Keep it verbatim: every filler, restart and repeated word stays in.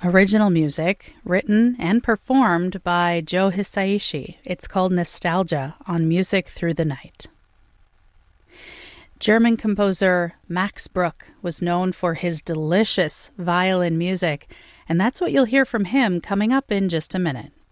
Original music, written and performed by Joe Hisaishi. It's called Nostalgia on Music Through the Night. German composer Max Bruch was known for his delicious violin music, and that's what you'll hear from him coming up in just a minute.